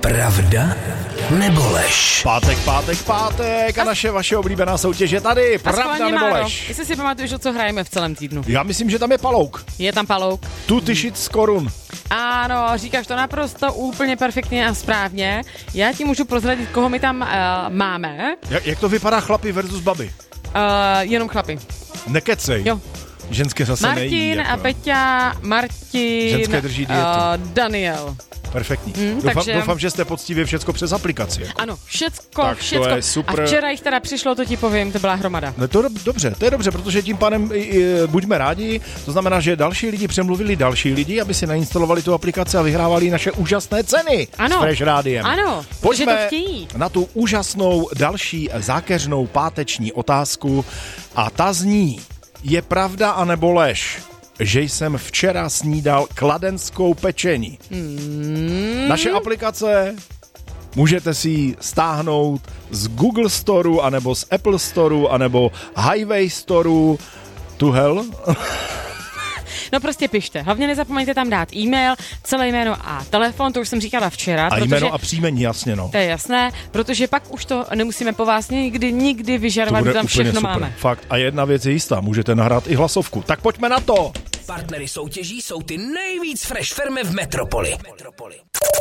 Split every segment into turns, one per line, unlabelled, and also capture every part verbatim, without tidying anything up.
Pravda nebo lež?
Pátek, pátek, pátek a naše vaše oblíbená soutěž je tady. Pravda nebo lež?
Jestli si pamatuješ, o co hrajeme v celém týdnu.
Já myslím, že tam je palouk.
Je tam palouk.
Tu tisíc korun.
Ano, říkáš to naprosto úplně perfektně a správně. Já ti můžu prozradit, koho my tam uh, máme.
Jak, jak to vypadá chlapi versus baby?
Uh, jenom chlapi.
Nekecej.
Jo.
Ženské zase
Martin
nejí.
Martin a Peťa, Martin,
Ženské drží dietu.
Uh, Daniel.
Perfektní.
Hmm,
doufám,
takže...
doufám, že jste poctivě všecko přes aplikaci. Jako.
Ano, všecko,
tak
všecko.
To je super.
A včera jich teda přišlo, to ti povím, to byla hromada.
No to dobře, to je dobře, protože tím pádem i, i, buďme rádi, to znamená, že další lidi přemluvili další lidi, aby si nainstalovali tu aplikaci a vyhrávali naše úžasné ceny
ano,
s Fresh Rádiem.
Ano,
pojďme
že to chtějí.
Na tu úžasnou další zákeřnou páteční otázku a ta zní, je pravda anebo lež, že jsem včera snídal kladenskou pečení.
Hmm.
Naše aplikace můžete si ji stáhnout z Google Storeu, anebo z Apple Storeu, anebo Highway Storeu. Tu hell?
No prostě pište. Hlavně nezapomeňte tam dát e-mail, celé jméno a telefon, to už jsem říkala včera.
A
protože...
jméno a příjmení, jasně no.
To je jasné, protože pak už to nemusíme po vás nikdy, nikdy vyžadovat, že tam všechno
super.
máme.
Fakt. A jedna věc je jistá, můžete nahrát i hlasovku. Tak pojďme na to!
Partnery soutěží jsou ty nejvíc fresh firmy v metropoli. metropoli.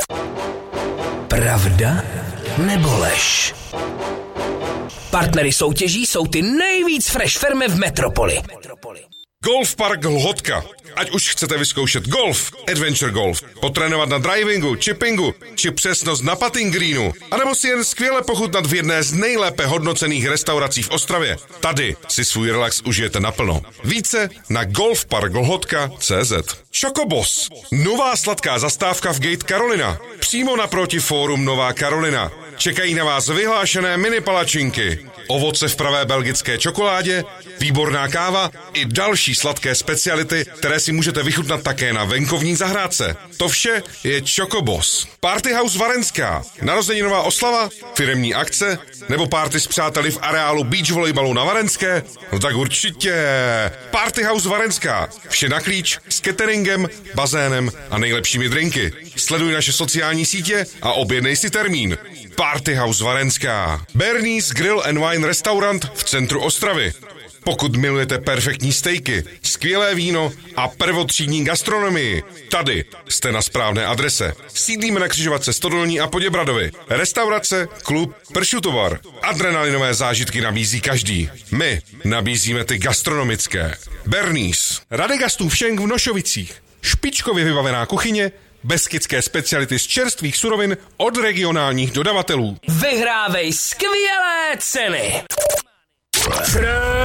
Pravda nebo lež? Partnery soutěží jsou ty nejvíc fresh firmy v metropoli. metropoli.
Golf Park Lhotka. Ať už chcete vyzkoušet golf, adventure golf, potrénovat na drivingu, chippingu, či přesnost na putting greenu, anebo si jen skvěle pochutnat v jedné z nejlépe hodnocených restaurací v Ostravě. Tady si svůj relax užijete naplno. Více na golfpark lhotka tečka cé zet. Chocobos. Nová sladká zastávka v Gate Carolina. Přímo naproti fórum Nová Karolina. Čekají na vás vyhlášené mini palačinky, ovoce v pravé belgické čokoládě, výborná káva i další sladké speciality, které si můžete vychutnat také na venkovní zahrádce. To vše je Chocobos. Party House Varenská, narozeninová oslava, firemní akce nebo party s přáteli v areálu beach volejbalu na Varenské? No tak určitě. Party House Varenská. Vše na klíč s cateringem, bazénem a nejlepšími drinky. Sleduj naše sociální sítě a objednej si termín. Party House Varenská. Bernie's Grill and Wine Restaurant v centru Ostravy. Pokud milujete perfektní stejky, skvělé víno a prvotřídní gastronomii, tady jste na správné adrese. Sídlíme na křižovatce Stodolní a Poděbradovi. Restaurace, klub, pršutovar. Adrenalinové zážitky nabízí každý. My nabízíme ty gastronomické. Bernie's. Radegastův Šenk v Nošovicích. Špičkově vybavená kuchyně, beskydské speciality z čerstvých surovin od regionálních dodavatelů.
Vyhrávej skvělé ceny.